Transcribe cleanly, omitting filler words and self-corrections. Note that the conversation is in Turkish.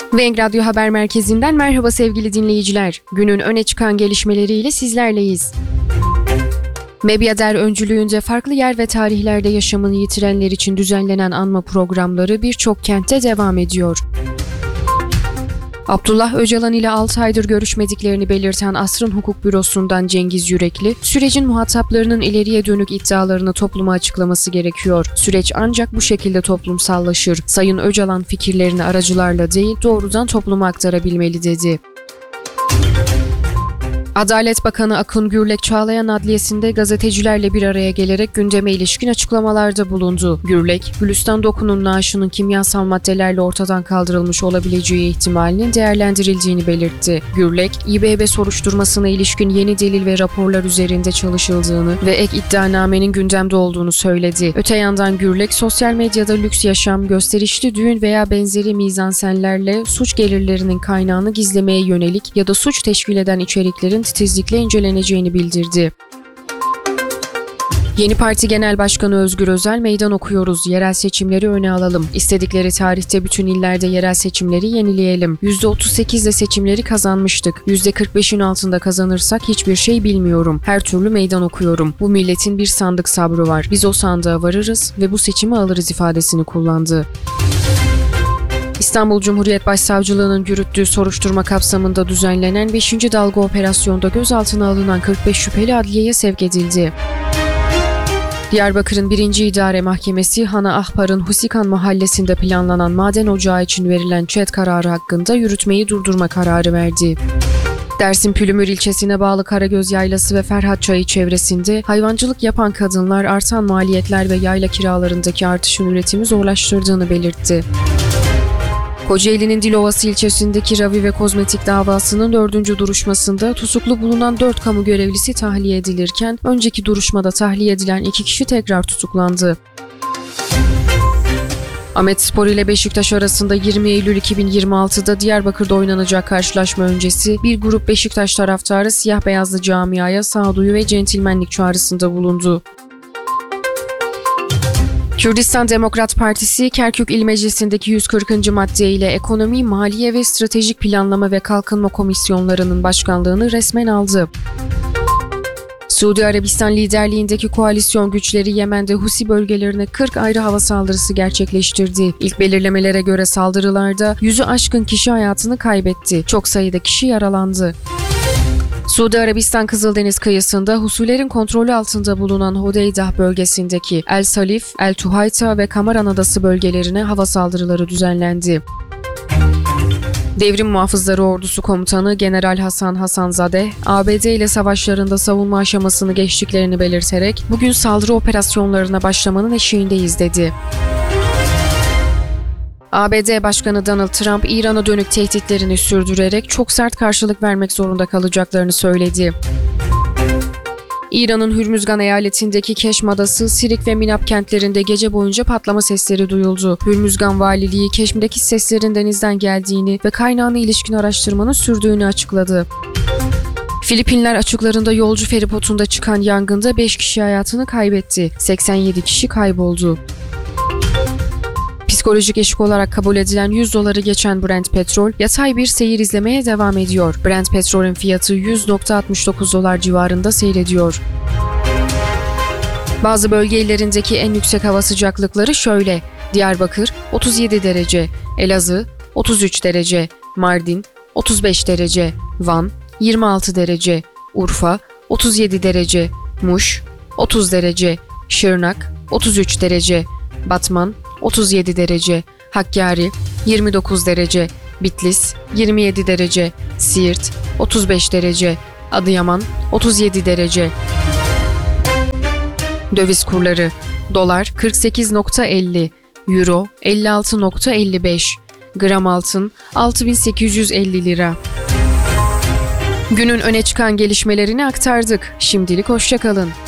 Venk Radyo Haber Merkezi'nden merhaba sevgili dinleyiciler. Günün öne çıkan gelişmeleriyle sizlerleyiz. Mebyader öncülüğünde farklı yer ve tarihlerde yaşamını yitirenler için düzenlenen anma programları birçok kentte devam ediyor. Abdullah Öcalan ile 6 aydır görüşmediklerini belirten Asrın Hukuk Bürosu'ndan Cengiz Yürekli, sürecin muhataplarının ileriye dönük iddialarını topluma açıklaması gerekiyor. Süreç ancak bu şekilde toplumsallaşır. Sayın Öcalan fikirlerini aracılarla değil, doğrudan topluma aktarabilmeli dedi. Adalet Bakanı Akın Gürlek, Çağlayan Adliyesi'nde gazetecilerle bir araya gelerek gündeme ilişkin açıklamalarda bulundu. Gürlek, Gülistan Doku'nun naaşının kimyasal maddelerle ortadan kaldırılmış olabileceği ihtimalinin değerlendirildiğini belirtti. Gürlek, İBB soruşturmasına ilişkin yeni delil ve raporlar üzerinde çalışıldığını ve ek iddianamenin gündemde olduğunu söyledi. Öte yandan Gürlek, sosyal medyada lüks yaşam, gösterişli düğün veya benzeri mizansenlerle suç gelirlerinin kaynağını gizlemeye yönelik ya da suç teşkil eden içeriklerin titizlikle inceleneceğini bildirdi. Yeni Parti Genel Başkanı Özgür Özel, "Meydan okuyoruz, yerel seçimleri öne alalım. İstedikleri tarihte bütün illerde yerel seçimleri yenileyelim. %38'de seçimleri kazanmıştık. %45'in altında kazanırsak hiçbir şey bilmiyorum. Her türlü meydan okuyorum. Bu milletin bir sandık sabrı var. Biz o sandığa varırız ve bu seçimi alırız" ifadesini kullandı. İstanbul Cumhuriyet Başsavcılığı'nın yürüttüğü soruşturma kapsamında düzenlenen 5. dalga operasyonda gözaltına alınan 45 şüpheli adliyeye sevk edildi. Diyarbakır'ın 1. İdare Mahkemesi, Hana Ahpar'ın Husikan mahallesinde planlanan maden ocağı için verilen ÇED kararı hakkında yürütmeyi durdurma kararı verdi. Dersim Pülümür ilçesine bağlı Karagöz Yaylası ve Ferhat Çayı çevresinde hayvancılık yapan kadınlar artan maliyetler ve yayla kiralarındaki artışın üretimi zorlaştırdığını belirtti. Kocaeli'nin Dilovası ilçesindeki Ravi ve Kozmetik davasının 4. duruşmasında tutuklu bulunan 4 kamu görevlisi tahliye edilirken, önceki duruşmada tahliye edilen 2 kişi tekrar tutuklandı. Ahmetspor ile Beşiktaş arasında 20 Eylül 2026'da Diyarbakır'da oynanacak karşılaşma öncesi bir grup Beşiktaş taraftarı siyah beyazlı camiaya sağduyu ve centilmenlik çağrısında bulundu. Kürdistan Demokrat Partisi, Kerkük İl Meclisi'ndeki 140. madde ile Ekonomi, Maliye ve Stratejik Planlama ve Kalkınma Komisyonlarının başkanlığını resmen aldı. Suudi Arabistan liderliğindeki koalisyon güçleri Yemen'de Husi bölgelerine 40 ayrı hava saldırısı gerçekleştirdi. İlk belirlemelere göre saldırılarda 100'ü aşkın kişi hayatını kaybetti. Çok sayıda kişi yaralandı. Suudi Arabistan Kızıldeniz kıyısında Husilerin kontrolü altında bulunan Hodeydah bölgesindeki El Salif, El Tuhayta ve Kamaran Adası bölgelerine hava saldırıları düzenlendi. Devrim Muhafızları Ordusu Komutanı General Hasan Hasanzadeh, ABD ile savaşlarında savunma aşamasını geçtiklerini belirterek, "Bugün saldırı operasyonlarına başlamanın eşiğindeyiz" dedi. ABD Başkanı Donald Trump, İran'a dönük tehditlerini sürdürerek çok sert karşılık vermek zorunda kalacaklarını söyledi. İran'ın Hürmüzgan eyaletindeki Keşm Adası, Sirik ve Minap kentlerinde gece boyunca patlama sesleri duyuldu. Hürmüzgan valiliği Keşm'deki seslerin denizden geldiğini ve kaynağına ilişkin araştırmanın sürdüğünü açıkladı. Filipinler açıklarında yolcu feribotunda çıkan yangında 5 kişi hayatını kaybetti. 87 kişi kayboldu. Psikolojik eşik olarak kabul edilen $100'ı geçen Brent petrol, yatay bir seyir izlemeye devam ediyor. Brent petrolün fiyatı $100.69 civarında seyrediyor. Bazı bölge illerindeki en yüksek hava sıcaklıkları şöyle: Diyarbakır 37 derece, Elazığ 33 derece, Mardin 35 derece, Van 26 derece, Urfa 37 derece, Muş 30 derece, Şırnak 33 derece, Batman 37 derece, Hakkari 29 derece, Bitlis 27 derece, Siirt 35 derece, Adıyaman 37 derece. Döviz kurları: Dolar 48.50, Euro 56.55, gram altın 6.850 lira. Günün öne çıkan gelişmelerini aktardık. Şimdilik hoşça kalın.